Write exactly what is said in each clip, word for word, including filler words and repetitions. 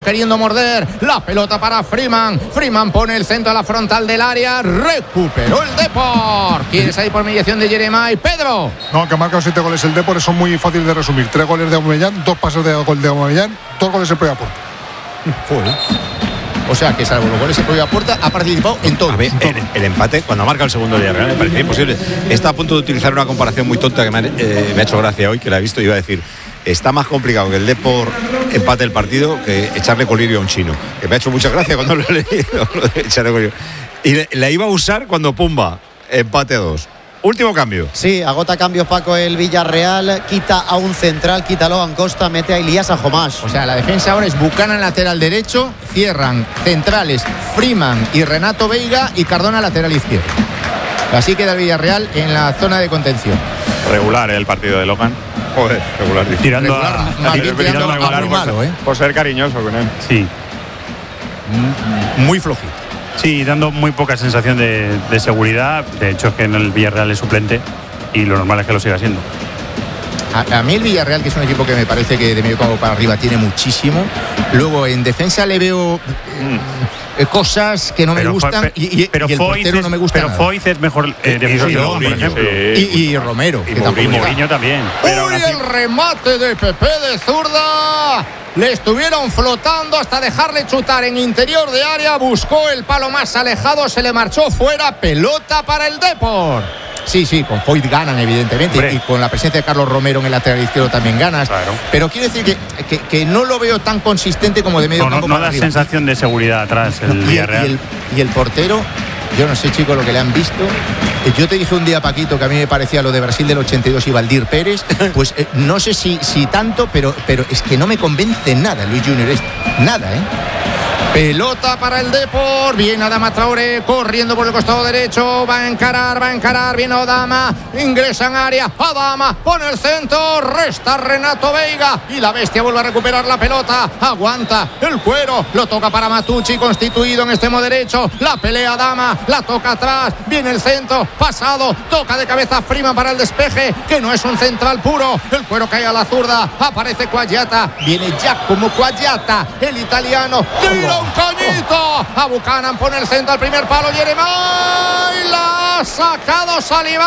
queriendo morder. La pelota para Freeman. Freeman pone el centro a la frontal del área. Recuperó el Depor. ¿Quieres ahí por mediación de Jeremai? Pedro. No, que ha marcado siete goles el Depor, son muy fáciles de resumir. Tres goles de Aubameyang, dos pases de gol de Aubameyang, dos goles en propia puerta. Joder. O sea, que salvo los goles en propia puerta, ha participado en todo. A ver, el, el empate, cuando marca el segundo día, me parecía imposible. Está a punto de utilizar una comparación muy tonta que me ha, eh, me ha hecho gracia hoy, que la he visto y iba a decir, está más complicado que el Depor empate el partido que echarle colirio a un chino. Que me ha hecho mucha gracia cuando lo he leído, lo de echarle colirio. Y le, la iba a usar cuando Pumba, empate a dos. Último cambio. Sí, agota cambios Paco el Villarreal, quita a un central, quita a Logan Costa, mete a Ilías Ajomás. O sea, la defensa ahora es Buchanan lateral derecho, cierran centrales Freeman y Renato Veiga y Cardona lateral izquierdo. Así queda el Villarreal en la zona de contención. Regular, ¿eh? El partido de Logan. Joder, regular. Tirando regular, a, más bien tirando tirando a a regular, muy malo, ¿eh? Por ser cariñoso con él. Sí. Muy flojito. Sí, dando muy poca sensación de, de seguridad. De hecho, es que en el Villarreal es suplente y lo normal es que lo siga siendo. A, a mí el Villarreal, que es un equipo que me parece que de medio campo para arriba tiene muchísimo. Luego en defensa le veo eh, cosas que no pero me gustan fue, y, y, pero y el Foyth portero es, no me gusta Pero nada. Foyth es mejor eh, defensor y que Logan, por Mourinho, ejemplo. Y, y Romero. Y que Mourinho, tampoco- Mourinho también. Uy, el remate de Pepe de zurda. Le estuvieron flotando hasta dejarle chutar en interior de área. Buscó el palo más alejado, se le marchó fuera. Pelota para el Depor. Sí, sí, con Foyth ganan, evidentemente. Hombre. Y con la presencia de Carlos Romero en el lateral izquierdo también ganas. Claro. Pero quiero decir que, que, que no lo veo tan consistente como de medio No, no, campo no para da arriba. sensación de seguridad atrás el Y el, Villarreal. y, el, y el portero, yo no sé, chicos, lo que le han visto. Eh, Yo te dije un día, Paquito, que a mí me parecía lo de Brasil del ochenta y dos y Valdir Pérez. Pues eh, no sé si, si tanto, pero, pero es que no me convence nada, Luis Junior. Esto. Nada, ¿eh? Pelota para el Depor. Viene Adama Traoré corriendo por el costado derecho. Va a encarar, va a encarar. Viene Adama. Ingresa en área. Adama pone el centro. Resta Renato Veiga. Y la bestia vuelve a recuperar la pelota. Aguanta el cuero. Lo toca para Matucci, constituido en extremo derecho. La pelea Adama. La toca atrás. Viene el centro. Pasado. Toca de cabeza Freeman para el despeje. Que no es un central puro. El cuero cae a la zurda. Aparece Quagliata. Viene Giacomo Quagliata. El italiano. Tira un cañito. A Buchanan pone el centro al primer palo. Jeremai la ha sacado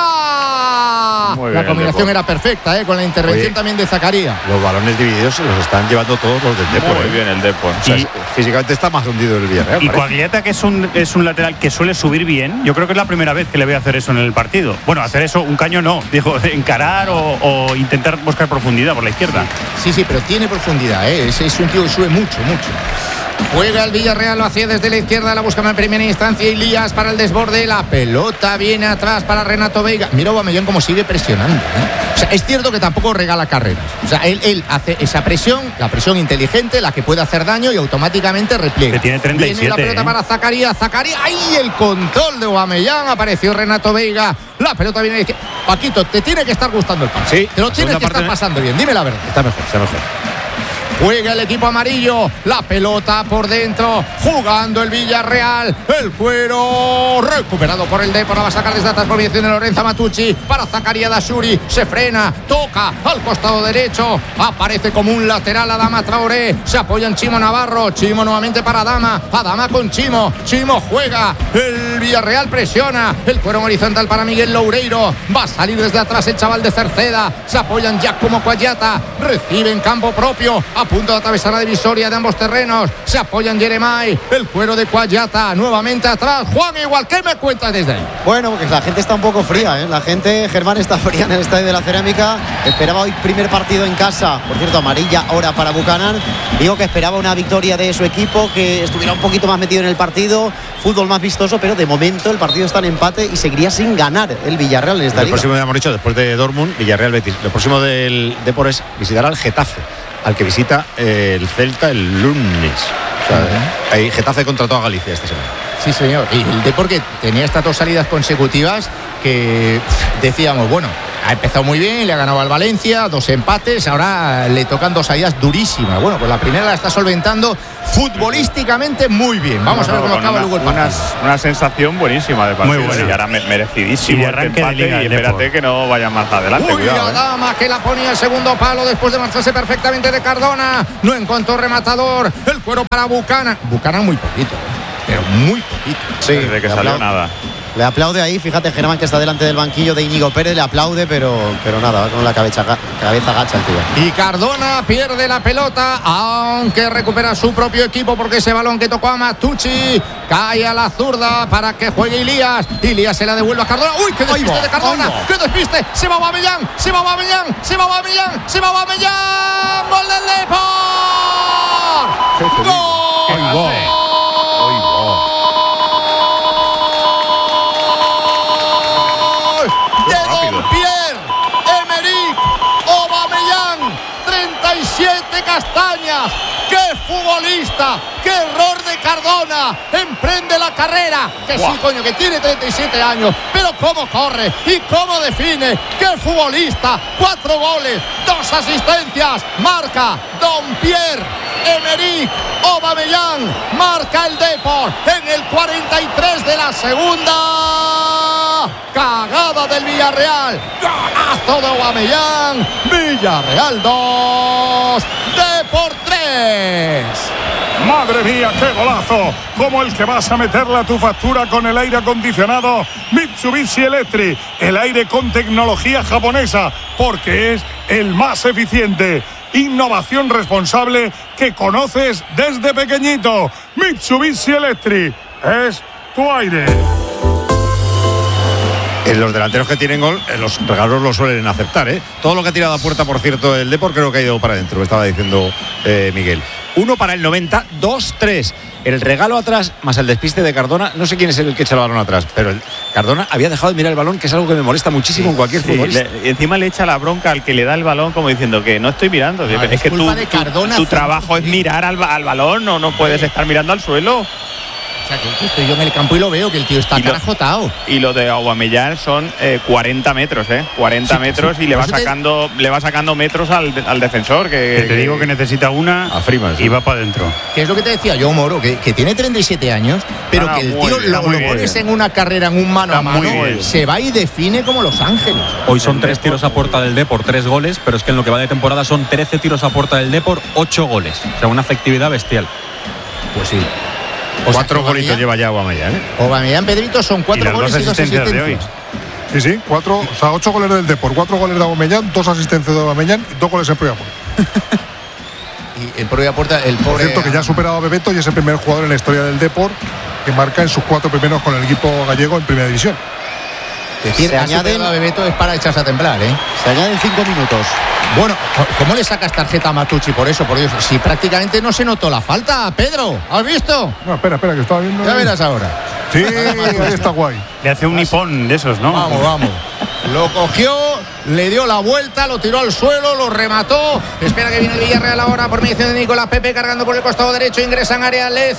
Saliba. Muy La bien, combinación el era perfecta, ¿eh? Con la intervención Oye, también de Zakaria. Los balones divididos se los están llevando todos los del Depor. Muy ¿eh? bien el Depor. O sea, Y- físicamente está más hundido el Villarreal. Y parece. Quagliata, que es un, es un lateral que suele subir bien, yo creo que es la primera vez que le voy a hacer eso en el partido. Bueno, hacer eso, un caño no, digo, encarar o, o intentar buscar profundidad por la izquierda. Sí, sí, pero tiene profundidad, ¿eh? Es, es un tío que sube mucho, mucho. Juega el Villarreal, lo hacía desde la izquierda, la busca en primera instancia. Ilías para el desborde, la pelota viene atrás para Renato Veiga. Mira Aubameyang cómo sigue presionando, ¿eh? O sea, es cierto que tampoco regala carreras. O sea, él, él hace esa presión, la presión inteligente, la que puede hacer daño y automáticamente repliega. Que tiene treinta y siete, Viene la pelota ¿eh? para Zakaria, Zakaria, ¡ay! El control de Aubameyang, apareció Renato Veiga. La pelota viene de izquierda. Paquito, te tiene que estar gustando el pase. Sí, te lo la tienes segunda que estar parte- pasando bien, dime la verdad. Está mejor, está mejor. Juega el equipo amarillo, la pelota por dentro, jugando el Villarreal, el cuero recuperado por el Depor, la va a sacar desde atrás por mediación de Lorenzo Matucci para Zakaria Dashuri, se frena, toca al costado derecho, aparece como un lateral Adama Traoré, se apoya en Chimo Navarro, Chimo nuevamente para Adama, Adama con Chimo, Chimo juega, el Villarreal presiona, el cuero en horizontal para Miguel Loureiro, va a salir desde atrás el chaval de Cerceda, se apoyan ya como Quagliata, recibe en campo propio, a punto de atravesar la divisoria de ambos terrenos, se apoyan Jeremai, el cuero de Quagliata, nuevamente atrás, Juan igual, ¿qué me cuentas desde ahí? Bueno, porque la gente está un poco fría, ¿eh? La gente, Germán, está fría en el Estadio de la Cerámica. Esperaba hoy primer partido en casa, por cierto, amarilla ahora para Buchanan. Digo que esperaba una victoria de su equipo, que estuviera un poquito más metido en el partido, fútbol más vistoso, pero de momento el partido está en empate y seguiría sin ganar el Villarreal en esta El liga. próximo, ya hemos dicho, después de Dortmund, Villarreal Betis. Lo próximo del Depor es visitar al Getafe, al que visita eh, el Celta el lunes. O sea, uh-huh. Hay Getafe contra toda Galicia esta semana. Sí, señor. Y el Depor que tenía estas dos salidas consecutivas que decíamos, bueno, ha empezado muy bien, le ha ganado al Valencia, dos empates, ahora le tocan dos salidas durísimas. Bueno, pues la primera la está solventando futbolísticamente muy bien. Vamos no, a ver cómo acaba una, luego el partido. Una, una sensación buenísima de partido. Muy buena. Y ahora me, merecidísimo Y de este arranque de empate, liga, y el espérate Depor. que no vaya más adelante. Uy, cuidado, la ¿eh? dama que la ponía el segundo palo después de marcharse perfectamente de Cardona. No encontró rematador. El cuero para Buchanan. Buchanan muy poquito, ¿eh? Pero muy poquito. Sí, Desde que le salió aplau- nada. Le aplaude ahí, fíjate Germán que está delante del banquillo de Íñigo Pérez, le aplaude, pero, pero nada, va con la cabeza, cabeza gacha el tío. Y Cardona pierde la pelota, aunque recupera su propio equipo porque ese balón que tocó a Matucci cae a la zurda para que juegue Ilías. Ilías se la devuelve a Cardona. ¡Uy, qué despiste va, de Cardona! ahí va. ¡Qué despiste! ¡Se va Aubameyang! ¡Se va Aubameyang! ¡Se va Aubameyang! ¡Se va Aubameyang! ¡Gol del Depor! ¡Gol! De Don Pierre Emerick Aubameyang, treinta y siete castañas. ¡Qué futbolista! ¡Qué error de Cardona! Emprende la carrera. Que sí, coño, que tiene treinta y siete años. Pero cómo corre y cómo define. ¡Qué futbolista! Cuatro goles, dos asistencias. Marca Don Pierre Emerick Aubameyang. Marca el Depor en el cuarenta y tres de la segunda. Cagada del Villarreal. Golazo de Aubameyang. Villarreal dos, Depor tres. ¡Madre mía, qué golazo! Como el que vas a meterle a tu factura con el aire acondicionado Mitsubishi Electric. El aire con tecnología japonesa, porque es el más eficiente. Innovación responsable que conoces desde pequeñito. Mitsubishi Electric es tu aire. En los delanteros que tienen gol, eh, los regalos los suelen aceptar, ¿eh? Todo lo que ha tirado a puerta, por cierto, el Depor, creo que ha ido para adentro, estaba diciendo eh, Miguel. Uno para el noventa, dos tres. El regalo atrás, más el despiste de Cardona, no sé quién es el que echa el balón atrás, pero el Cardona había dejado de mirar el balón, que es algo que me molesta muchísimo en cualquier Sí, futbolista. le- encima le echa la bronca al que le da el balón como diciendo que no estoy mirando. No, es es que tú, culpa de tú- Cardona, tu cien por trabajo es cien. mirar al, ba- al balón, no, no puedes estar mirando al suelo. O sea, que, que estoy yo en el campo y lo veo, que el tío está Y lo- carajotado. Y lo de Aubameyang son eh, cuarenta metros, ¿eh? cuarenta Sí, metros sí. y le Por va eso te- sacando le va sacando metros al, al defensor. Que, Que te digo que necesita una A Freeman, sí. y va para adentro. Que es lo que te decía yo, Moro, que, que tiene treinta y siete años, pero Ah, que el muy tío bien, lo, muy lo bien. pones en una carrera, en un mano Está a mano, muy bien. se va y define como Los Ángeles. Hoy son tres tiros a puerta del Depor, tres goles, pero es que en lo que va de temporada son trece tiros a puerta del Depor, ocho goles. O sea, una efectividad bestial. Pues sí. Cuatro golitos lleva ya Aubameyang, ¿eh? Aubameyang, Pedrito, son Y cuatro las goles dos y dos asistencias de asistencias. hoy. Sí, sí, cuatro, o sea, ocho goles del Depor, cuatro goles de Aubameyang, dos asistencias de Aubameyang y dos goles en propia puerta. Y el pobre puerta, el Por pobre. cierto, que ya ha superado a Bebeto y es el primer jugador en la historia del Depor que marca en sus cuatro primeros con el equipo gallego en primera división. Es decir, Se ha añaden- superado a Bebeto es para echarse a temblar, ¿eh? Se añaden cinco minutos. Bueno, ¿cómo le sacas tarjeta a Matucci por eso? Por Dios, si prácticamente no se notó la falta, Pedro, ¿has visto? No, espera, espera, que estaba viendo. Ya verás ahora. Sí, ahí está guay. Le hace un nipón de esos, ¿no? Vamos, vamos. Lo cogió, le dio la vuelta, lo tiró al suelo, lo remató. Espera que viene el Villarreal ahora por mediación de Nicolás Pepe, cargando por el costado derecho, ingresa en área, le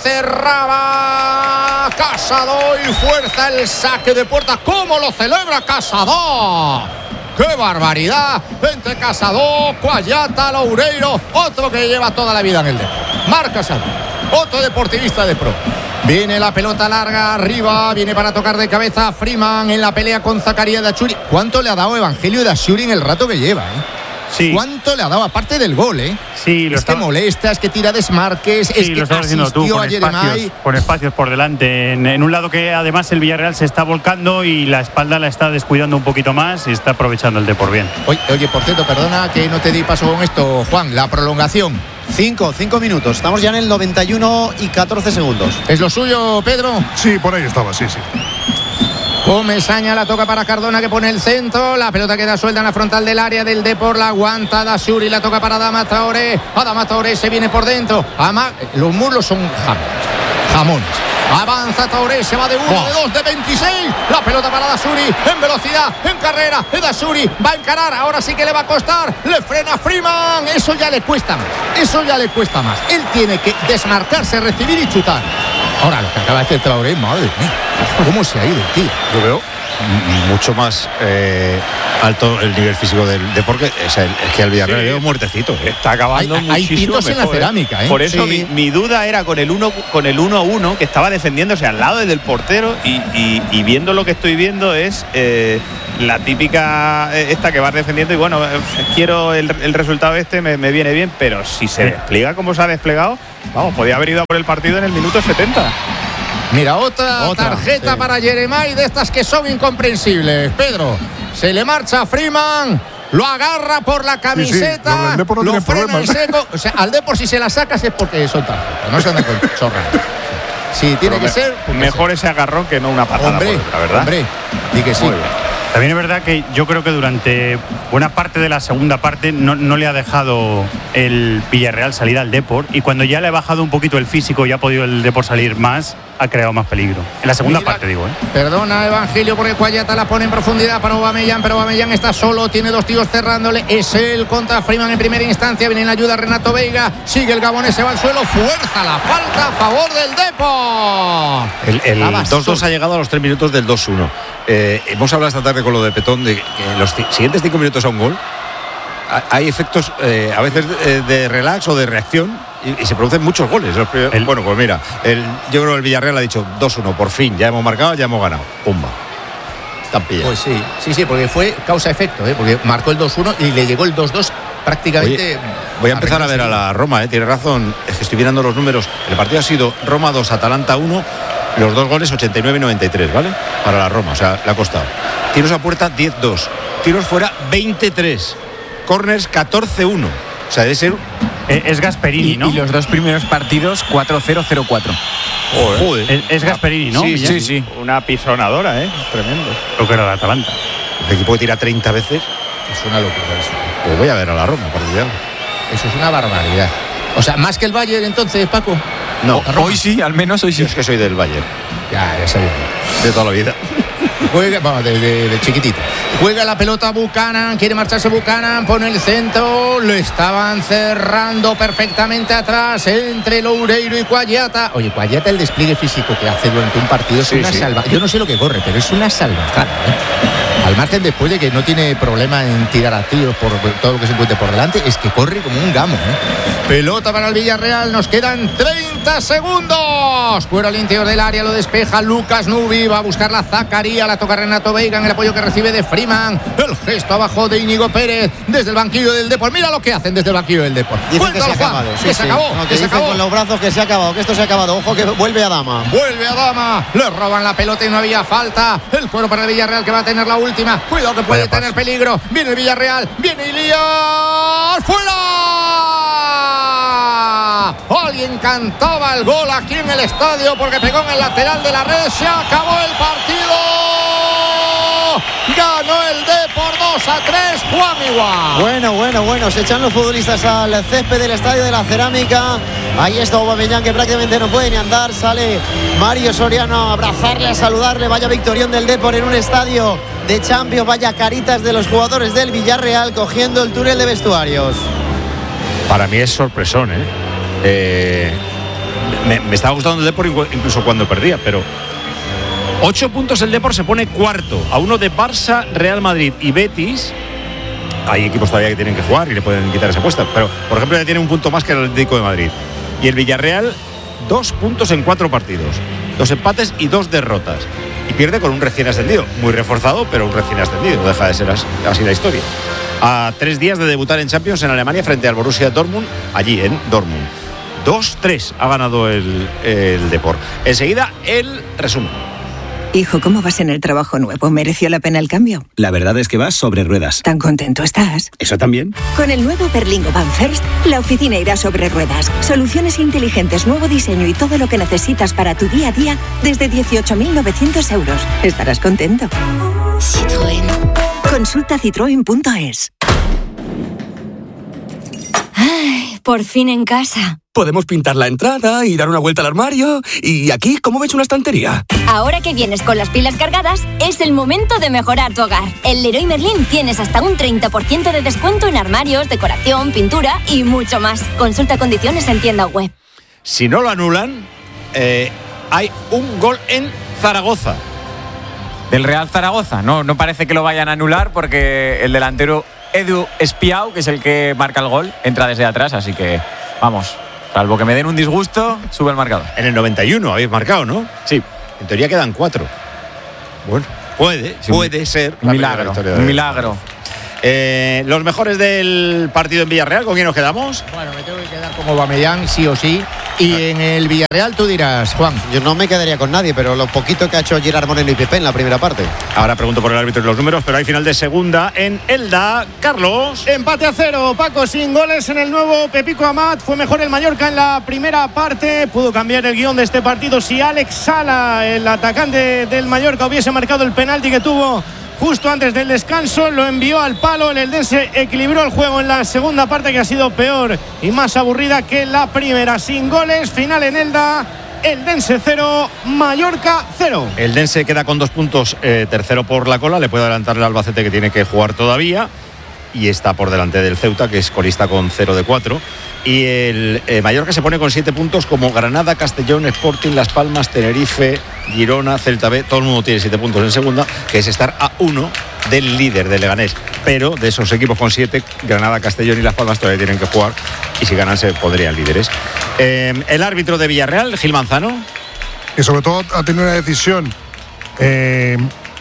cerraba Casado y fuerza el saque de puerta. ¿Cómo lo celebra Casado? ¡Qué barbaridad! Entre Casado, Cuayata, Loureiro, otro que lleva toda la vida en el deporte. Marc Casado, otro deportivista de pro. Viene la pelota larga arriba, viene para tocar de cabeza Freeman en la pelea con Zakaria Dachuri. ¿Cuánto le ha dado Evangelio Dachuri en el rato que lleva, eh? Sí. ¿Cuánto le ha dado? Aparte del gol, ¿eh? Sí, lo es que estaba- molesta, es que tira desmarques, Sí, es lo que estás haciendo tú, asistió con a Jeremai. espacios, con espacios por delante. En, en un lado que además el Villarreal se está volcando y la espalda la está descuidando un poquito más y está aprovechando el Depor bien. Oye, oye, por cierto, perdona que no te di paso con esto, Juan, la prolongación. Cinco, cinco minutos. Estamos ya en el noventa y uno y catorce segundos. ¿Es lo suyo, Pedro? Sí, por ahí estaba, sí, sí. Comesaña la toca para Cardona, que pone el centro. La pelota queda suelta en la frontal del área del Depor. La aguanta Dashuri, la toca para Adama Traoré. Adama Traoré se viene por dentro. Ama- Los muslos son jamones. Jamones. Avanza Traoré, se va de uno, de dos, de veintiséis. La pelota para Dashuri en velocidad, en carrera. Dashuri va a encarar. Ahora sí que le va a costar. Le frena Freeman. Eso ya le cuesta más. Eso ya le cuesta más. Él tiene que desmarcarse, recibir y chutar. Ahora lo que acaba de hacer Traoré, madre mía. ¿Cómo se ha ido, tío? Yo veo mucho más eh, alto el nivel físico del deporte. O sea, es que el Villarreal Sí. le veo muertecito. ¿eh? Está acabando Hay- hay muchísimo pitos en la mejor, ¿eh? cerámica, ¿eh? Por eso Sí. mi, mi duda era con el uno con el uno a uno que estaba defendiéndose al lado del portero y, y- y viendo lo que estoy viendo es eh, la típica eh, esta que vas defendiendo y bueno, eh, quiero el, el resultado este, me, me viene bien, pero si se despliega como se ha desplegado, vamos, podía haber ido a por el partido en el minuto setenta. Mira, otra, Otra, tarjeta sí. para Jeremai de estas que son incomprensibles. Pedro, se le marcha a Freeman, lo agarra por la Sí, sí, camiseta, los del Depor no lo tienen frena en problemas. seco. O sea, al Depor si se la sacas es porque son tarjetas, no se anda con chorras. Sí, tiene que me- ser. porque Mejor ese agarrón que no una sí. patada, Hombre, la verdad. hombre, di que sí. Muy bien. También es verdad que yo creo que durante buena parte de la segunda parte no, no le ha dejado el Villarreal salir al Depor y cuando ya le ha bajado un poquito el físico y ha podido el Depor salir más, ha creado más peligro. En la segunda Mira, parte, digo, ¿eh? Perdona, Evangelio, porque Cuayata la pone en profundidad para Aubameyang, pero Aubameyang está solo, tiene dos tíos cerrándole, es él contra Freeman en primera instancia, viene en la ayuda Renato Veiga, sigue el gabonés, se va al suelo, fuerza la falta a favor del Depor. El, el Estaba dos dos solo. ha llegado a los tres minutos del dos uno. Eh, hemos hablado esta tarde con lo de Petón de que en los ci- siguientes cinco minutos a un gol ha- hay efectos eh, a veces de, de relax o de reacción y, y se producen muchos goles. Los primeros- El- bueno, pues mira, el, yo creo que el Villarreal ha dicho dos uno, por fin, ya hemos marcado, ya hemos ganado. Pumba. Están pillados. Pues sí, sí, sí, porque fue causa-efecto, ¿eh? Porque marcó el dos uno y le llegó el dos dos prácticamente. Oye, voy a empezar a ver a la Roma, ¿eh? Tiene razón, es que estoy mirando los números. El partido ha sido Roma dos, Atalanta uno, los dos goles ochenta y nueve y noventa y tres, ¿vale? Para la Roma, o sea, le ha costado. Tiros a puerta diez dos, tiros fuera veintitrés, corners catorce uno. O sea, debe ser... Eh, Es Gasperini, Y, ¿no? y los dos primeros partidos cuatro cero cero cuatro. Joder. Es, es Gasperini, ¿no? Sí, Millán? sí, sí. Una pisonadora, ¿eh? Tremendo. Creo que era de Atalanta. El equipo que tira treinta veces, Es una locura eso. pues voy a ver a la Roma, para olvidarlo. Eso es una barbaridad. O sea, más que el Bayern entonces, Paco. No, O- Roma. Hoy sí, al menos hoy sí. yo es que soy del Bayern, Ya, ya sabía. de toda la vida. Juega, vamos, de, de- de chiquitito. Juega la pelota Buchanan, quiere marcharse Buchanan, pone el centro, lo estaban cerrando perfectamente atrás entre Loureiro y Cuayata. Oye, Cuayata, el despliegue físico que hace durante un partido es Sí, una sí. salva. Yo no sé lo que corre, pero es una salvajada, ¿eh? Al margen después de que no tiene problema en tirar a tiros por todo lo que se encuentre por delante, es que corre como un gamo, ¿eh? Pelota para el Villarreal, nos quedan treinta segundos. Fuera al interior del área, lo despeja Lucas Nubi, va a buscar la Zacaría, la toca Renato Veiga en el apoyo que recibe de Freeman. El gesto abajo de Íñigo Pérez desde el banquillo del Depor. Mira lo que hacen desde el banquillo del Depor. Dicen que se ha Cuéntalo, Juan, acabado. sí, que sí. se acabó, No, que que se dicen acabó. con los brazos que se ha acabado, que esto se ha acabado. Ojo que vuelve a Dama. Vuelve a Dama, le roban la pelota y no había falta. El cuero para el Villarreal que va a tener la última. Cuidado que puede Vaya tener paso. peligro. Viene el Villarreal, viene Ilías. ¡Fuera! Alguien cantaba el gol aquí en el estadio porque pegó en el lateral de la red. Se acabó el partido. Ganó el Depor dos a tres. Juan Igual. Bueno, bueno, bueno, se echan los futbolistas al césped del Estadio de la Cerámica. Ahí está Aubameyang, que prácticamente no puede ni andar. Sale Mario Soriano a abrazarle, a saludarle. Vaya victorión del Depor en un estadio de Champions. Vaya caritas de los jugadores del Villarreal cogiendo el túnel de vestuarios. Para mí es sorpresón, ¿eh? Eh, me, me estaba gustando el Depor incluso cuando perdía, pero ocho puntos el Depor, se pone cuarto a uno de Barça, Real Madrid y Betis. Hay equipos todavía que tienen que jugar y le pueden quitar esa apuesta, pero por ejemplo ya tiene un punto más que el Atlético de Madrid. Y el Villarreal, dos puntos en cuatro partidos, dos empates y dos derrotas. Y pierde con un recién ascendido, muy reforzado, pero un recién ascendido, no deja de ser así, así la historia. A tres días de debutar en Champions en Alemania frente al Borussia Dortmund, allí en Dortmund. dos tres ha ganado el, el Depor. Enseguida, el resumen. Hijo, ¿cómo vas en el trabajo nuevo? ¿Mereció la pena el cambio? La verdad es que vas sobre ruedas. ¿Tan contento estás? ¿Eso también? Con el nuevo Berlingo Van First, la oficina irá sobre ruedas. Soluciones inteligentes, nuevo diseño y todo lo que necesitas para tu día a día desde dieciocho mil novecientos euros. Estarás contento. Citroën. Consulta citroen punto es. Ay, por fin en casa. Podemos pintar la entrada y dar una vuelta al armario. Y aquí, ¿cómo ves una estantería? Ahora que vienes con las pilas cargadas, es el momento de mejorar tu hogar. En Leroy Merlin tienes hasta un treinta por ciento de descuento en armarios, decoración, pintura y mucho más. Consulta condiciones en tienda web. Si no lo anulan, eh, hay un gol en Zaragoza. del Real Zaragoza. No, no parece que lo vayan a anular porque el delantero Edu Espiau, que es el que marca el gol, entra desde atrás, así que vamos, salvo que me den un disgusto, sube el marcador. En el noventa y uno habéis marcado, ¿no? Sí. En teoría quedan cuatro. Bueno, puede, sí, puede ser. Un milagro, un milagro. Eh, los mejores del partido en Villarreal, ¿con quién nos quedamos? Bueno, me tengo que quedar con Aubameyang, sí o sí. Y en el Villarreal tú dirás, Juan. Yo no me quedaría con nadie, pero lo poquito que ha hecho Gerard Moreno y Pepe en la primera parte. Ahora pregunto por el árbitro y los números, pero hay final de segunda en Elda. Carlos. Empate a cero, Paco, sin goles en el nuevo Pepico Amat. Fue mejor el Mallorca en la primera parte. Pudo cambiar el guión de este partido si Alex Sala, el atacante del Mallorca, hubiese marcado el penalti que tuvo justo antes del descanso, lo envió al palo. El eldense equilibró el juego en la segunda parte, que ha sido peor y más aburrida que la primera. Sin goles, final en Elda. Eldense cero, Mallorca cero. Eldense queda con dos puntos, eh, tercero por la cola. Le puede adelantar el Albacete, que tiene que jugar todavía. Y está por delante del Ceuta, que es colista con cero de cuatro. Y el eh, Mallorca se pone con siete puntos, como Granada, Castellón, Sporting, Las Palmas, Tenerife, Girona, Celta B. Todo el mundo tiene siete puntos en segunda, que es estar a uno del líder, de Leganés. Pero de esos equipos con siete, Granada, Castellón y Las Palmas todavía tienen que jugar, y si ganan se podrían líderes. Eh, el árbitro de Villarreal, Gil Manzano. Y sobre todo ha tenido una decisión eh,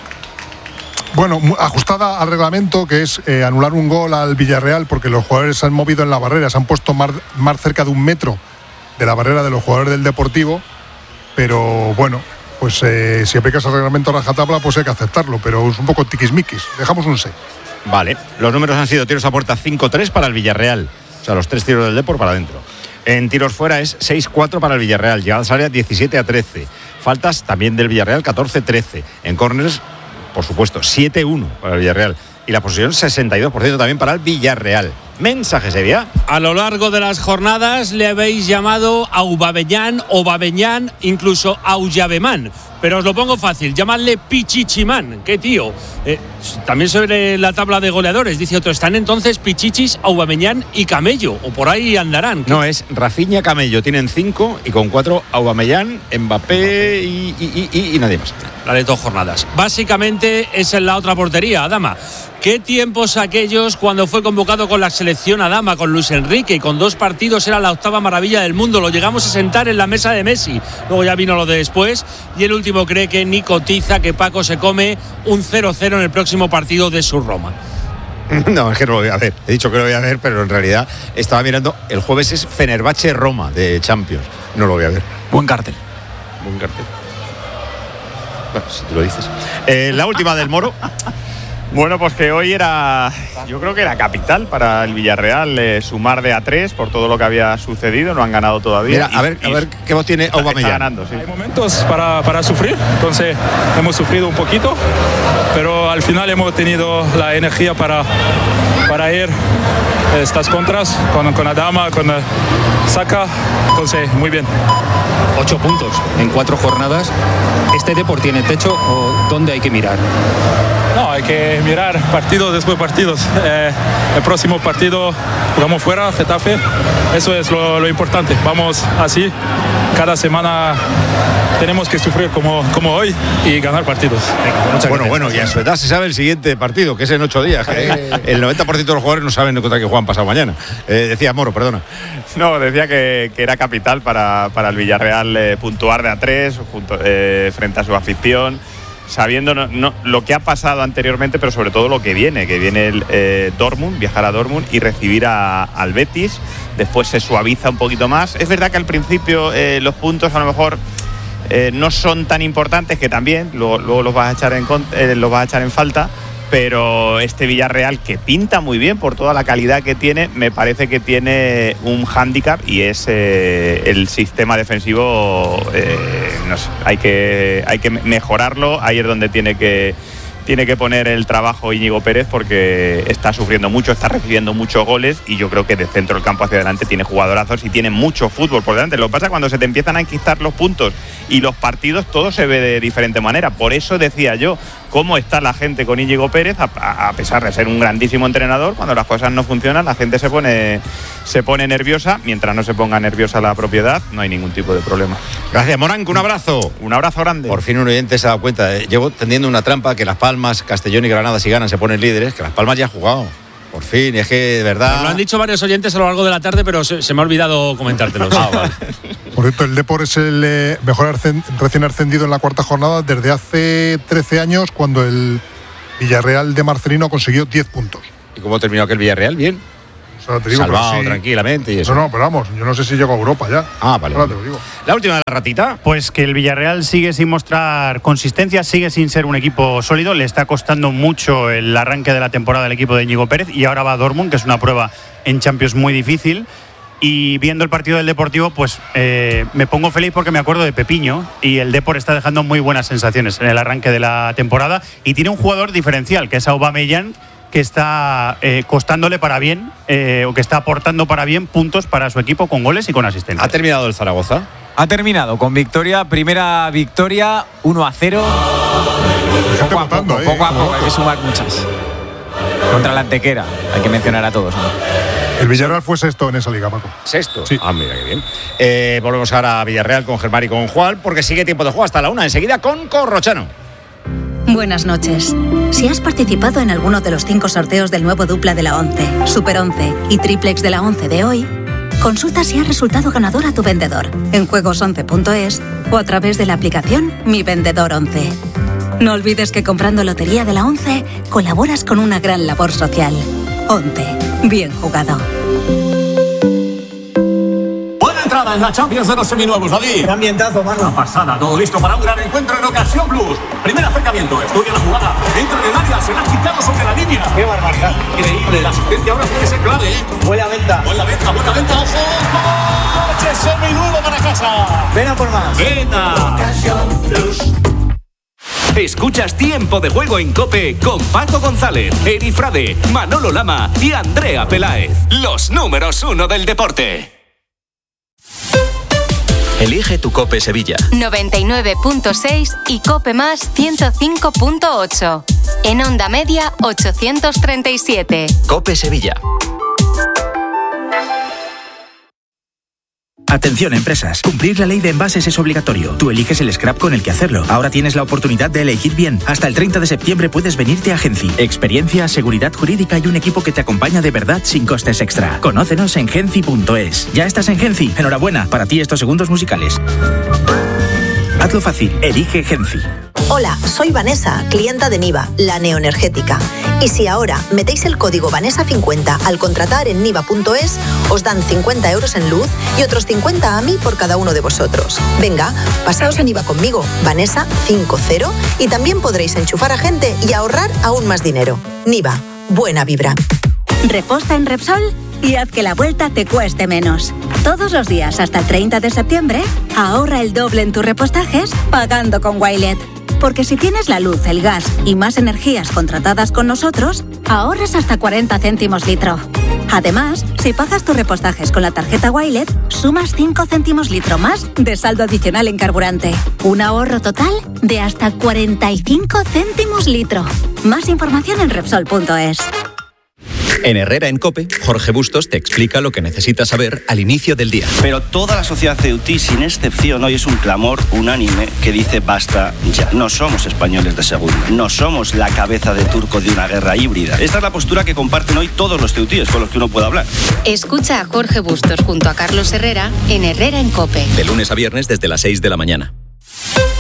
bueno, ajustada al reglamento, que es eh, anular un gol al Villarreal porque los jugadores se han movido en la barrera, se han puesto más, más cerca de un metro de la barrera de los jugadores del Deportivo. Pero bueno, pues eh, si aplicas el reglamento rajatabla, pues hay que aceptarlo, pero es un poco tiquismiquis. Dejamos un seis. Vale, los números han sido tiros a puerta cinco tres para el Villarreal, o sea, los tres tiros del Depor para adentro. En tiros fuera es seis cuatro para el Villarreal, llegadas al área diecisiete a trece, faltas también del Villarreal catorce trece, en córneres, por supuesto, siete uno para el Villarreal, y la posesión sesenta y dos por ciento también para el Villarreal. Mensaje sería: a lo largo de las jornadas le habéis llamado Aubameyang, Aubameyang, incluso Auyabemán. Pero os lo pongo fácil, llamadle Pichichimán. ¿Qué tío? Eh, también sobre la tabla de goleadores, dice otro, están entonces Pichichis, Aubameyang y Camello, o por ahí andarán. No, es Rafinha, Camello, tienen cinco, y con cuatro Aubameyang, Mbappé y, y, y, y nadie más. La de dos jornadas. Básicamente es en la otra portería, Adama. ¿Qué tiempos aquellos cuando fue convocado con la selección Adama, con Luis Enrique, y con dos partidos era la octava maravilla del mundo? Lo llegamos a sentar en la mesa de Messi. Luego ya vino lo de después. Y el último cree que ni cotiza que Paco se come un cero cero en el próximo partido de su Roma. No, es que no lo voy a ver. He dicho que lo voy a ver, pero en realidad estaba mirando. El jueves es Fenerbahce-Roma de Champions. No lo voy a ver. Buen cartel. Buen cartel. Bueno, si tú lo dices. Eh, la última del Moro. Bueno, pues que hoy era, yo creo que era capital para el Villarreal eh, sumar de a tres por todo lo que había sucedido. No han ganado todavía. Mira, y, a ver, a ver qué voz tiene Aubameyang. Ganando, sí. Hay momentos para, para sufrir, entonces hemos sufrido un poquito, pero al final hemos tenido la energía para, para ir estas contras con, con Adama, con uh, Saka, entonces muy bien. Ocho puntos en cuatro jornadas. ¿Este Depor tiene techo o dónde hay que mirar? No, hay que mirar partido después de partidos. Eh, el próximo partido jugamos fuera, Getafe. Eso es lo, lo importante. Vamos así. Cada semana tenemos que sufrir como, como hoy y ganar partidos. Venga, bueno, bueno, y a su edad se sabe el siguiente partido, que es en ocho días. Eh, el noventa por ciento de los jugadores no saben contra qué juegan pasado mañana. Eh, decía Moro, perdona. No, decía que, que era capital para, para el Villarreal eh, puntuar de a tres junto, eh, frente a su afición, sabiendo no, no, lo que ha pasado anteriormente, pero sobre todo lo que viene, que viene el eh, Dortmund, viajar a Dortmund y recibir a, al Betis. Después se suaviza un poquito más. Es verdad que al principio eh, los puntos a lo mejor eh, no son tan importantes, que también luego, luego los vas a echar en eh, los vas a echar en falta. Pero este Villarreal, que pinta muy bien por toda la calidad que tiene, me parece que tiene un hándicap, y es eh, el sistema defensivo. Eh, no sé, hay que, hay que mejorarlo. Ahí es donde tiene que, tiene que poner el trabajo Íñigo Pérez, porque está sufriendo mucho, está recibiendo muchos goles, y yo creo que de centro del campo hacia adelante tiene jugadorazos y tiene mucho fútbol por delante. Lo que pasa es que cuando se te empiezan a enquistar los puntos y los partidos, todo se ve de diferente manera. Por eso decía yo, cómo está la gente con Íñigo Pérez, a, a pesar de ser un grandísimo entrenador. Cuando las cosas no funcionan, la gente se pone, se pone nerviosa. Mientras no se ponga nerviosa la propiedad, no hay ningún tipo de problema. Gracias, Moranco, un abrazo. Un abrazo grande. Por fin un oyente se ha dado cuenta. Eh. Llevo tendiendo una trampa que Las Palmas, Castellón y Granada, si ganan, se ponen líderes, que Las Palmas ya ha jugado. Por fin, es que de verdad. Me lo han dicho varios oyentes a lo largo de la tarde, pero se, se me ha olvidado comentártelos. Ah, vale. Por cierto, el Depor es el eh, mejor arcen- recién ascendido en la cuarta jornada desde hace trece años, cuando el Villarreal de Marcelino consiguió diez puntos. ¿Y cómo terminó aquel Villarreal? Bien. O sea, te digo, salvado sí. tranquilamente y eso. No, no, pero vamos, yo no sé si llegó a Europa ya. Ah, vale. Ahora te lo digo. La última de la ratita. Pues que el Villarreal sigue sin mostrar consistencia, sigue sin ser un equipo sólido. Le está costando mucho el arranque de la temporada al equipo de Íñigo Pérez, y ahora va a Dortmund, que es una prueba en Champions muy difícil. Y viendo el partido del Deportivo, pues eh, me pongo feliz porque me acuerdo de Pepiño, y el Depor está dejando muy buenas sensaciones en el arranque de la temporada, y tiene un jugador diferencial, que es Aubameyang, que está eh, costándole para bien, eh, o que está aportando para bien puntos para su equipo con goles y con asistencias. ¿Ha terminado el Zaragoza? Ha terminado con victoria, primera victoria, uno a cero. Poco a poco, eh, poco a poco, hay que sumar muchas. Contra la Antequera, hay que mencionar a todos, ¿no? El Villarreal fue sexto en esa liga, Paco. ¿Sexto? Sí. Ah, mira qué bien. Eh, volvemos ahora a Villarreal con Germán y con Juan, porque sigue tiempo de juego hasta la una. Enseguida con Corrochano. Buenas noches. Si has participado en alguno de los cinco sorteos del nuevo dupla de la once, Super once y Triplex de la once de hoy, consulta si has resultado ganador a tu vendedor en juegos once punto es o a través de la aplicación Mi Vendedor once. No olvides que comprando Lotería de la once colaboras con una gran labor social. once. Bien jugado. Buena entrada en la Champions de los seminuevos, David. Qué ambientazo, mano. Una pasada, todo listo para un gran encuentro en Ocasión Plus. Primer acercamiento, estudia la jugada, entra en el área, se la ha quitado sobre la línea. Qué barbaridad. Increíble, la asistencia ahora puede ser clave, ¿eh? Buena venta. Buena venta, buena venta, ojo. ¡Coche seminuevo para casa! Ven a por más. Vena. Ocasión Plus. Escuchas Tiempo de Juego en COPE con Paco González, Eri Frade, Manolo Lama y Andrea Peláez. Los números uno del deporte. Elige tu COPE Sevilla. noventa y nueve punto seis y COPE más ciento cinco punto ocho. En onda media ochocientos treinta y siete. COPE Sevilla. Atención, empresas. Cumplir la ley de envases es obligatorio. Tú eliges el scrap con el que hacerlo. Ahora tienes la oportunidad de elegir bien. Hasta el treinta de septiembre puedes venirte a Genci. Experiencia, seguridad jurídica y un equipo que te acompaña de verdad sin costes extra. Conócenos en genci punto es. ¿Ya estás en Genci? Enhorabuena. Para ti estos segundos musicales. Hazlo fácil. Elige Genci. Hola, soy Vanessa, clienta de Niva, la neoenergética. Y si ahora metéis el código Vanessa cincuenta al contratar en niva punto es, os dan cincuenta euros en luz y otros cincuenta a mí por cada uno de vosotros. Venga, pasaos a Niva conmigo, Vanessa cincuenta, y también podréis enchufar a gente y ahorrar aún más dinero. Niva, buena vibra. Reposta en Repsol y haz que la vuelta te cueste menos. Todos los días hasta el treinta de septiembre, ahorra el doble en tus repostajes pagando con Wilet. Porque si tienes la luz, el gas y más energías contratadas con nosotros, ahorras hasta cuarenta céntimos litro. Además, si pagas tus repostajes con la tarjeta Wilet, sumas cinco céntimos litro más de saldo adicional en carburante. Un ahorro total de hasta cuarenta y cinco céntimos litro. Más información en Repsol punto es. En Herrera en COPE, Jorge Bustos te explica lo que necesitas saber al inicio del día. Pero toda la sociedad ceutí, sin excepción, hoy es un clamor unánime que dice basta ya. No somos españoles de segunda, no somos la cabeza de turco de una guerra híbrida. Esta es la postura que comparten hoy todos los ceutíes con los que uno puede hablar. Escucha a Jorge Bustos junto a Carlos Herrera en Herrera en COPE. De lunes a viernes desde las seis de la mañana.